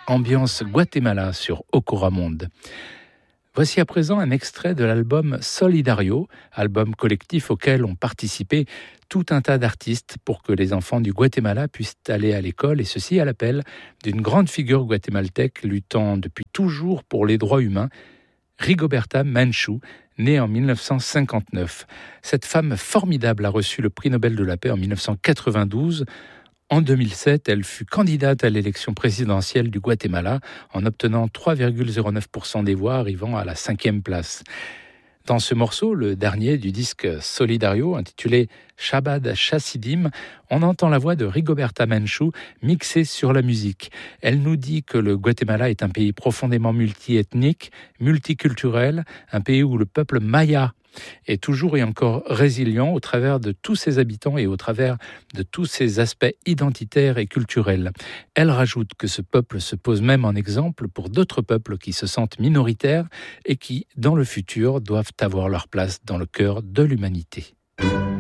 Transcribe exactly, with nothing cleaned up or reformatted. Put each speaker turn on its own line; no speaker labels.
Ambiance Guatemala sur Okura Monde. Voici à présent un extrait de l'album Solidario, album collectif auquel ont participé tout un tas d'artistes pour que les enfants du Guatemala puissent aller à l'école, et ceci à l'appel d'une grande figure guatémaltèque luttant depuis toujours pour les droits humains, Rigoberta Menchú, née en dix-neuf cent cinquante-neuf. Cette femme formidable a reçu le prix Nobel de la paix en dix-neuf cent quatre-vingt-douze. En deux mille sept, elle fut candidate à l'élection présidentielle du Guatemala en obtenant trois virgule zéro neuf pour cent des voix, arrivant à la cinquième place. Dans ce morceau, le dernier du disque Solidario, intitulé Shabbat Chassidim, on entend la voix de Rigoberta Menchú mixée sur la musique. Elle nous dit que le Guatemala est un pays profondément multiethnique, multiculturel, un pays où le peuple maya est toujours et encore résilient au travers de tous ses habitants et au travers de tous ses aspects identitaires et culturels. Elle rajoute que ce peuple se pose même en exemple pour d'autres peuples qui se sentent minoritaires et qui, dans le futur, doivent avoir leur place dans le cœur de l'humanité.